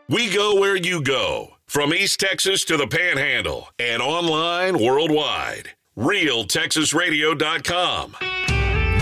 We go where you go, from East Texas to the Panhandle and online worldwide. RealTexasRadio.com.